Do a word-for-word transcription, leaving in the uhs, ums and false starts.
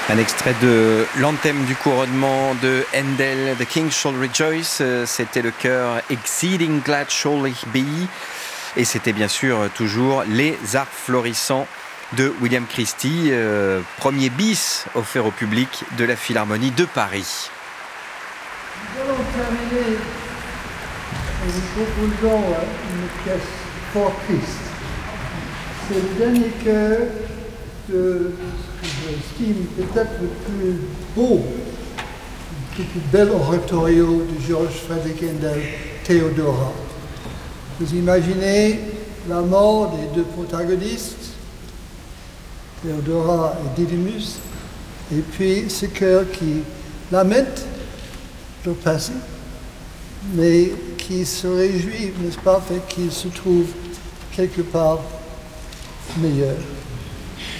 Un extrait de l'anthem du couronnement de Handel, The King Shall Rejoice, c'était le chœur Exceeding Glad Shall He Be, et c'était bien sûr toujours Les Arts Florissants de William Christie, euh, premier bis offert au public de la Philharmonie de Paris. Nous allons terminer en vous proposant une pièce fort triste. C'est le dernier chœur de ce que j'estime peut-être le plus beau, le plus bel oratorio de George Frederick Handel, Théodora. Vous imaginez la mort des deux protagonistes, Théodora et Didymus, et puis ce chœur qui lamente le passé, mais qui se réjouit, n'est-ce pas, fait qu'il se trouve quelque part meilleur.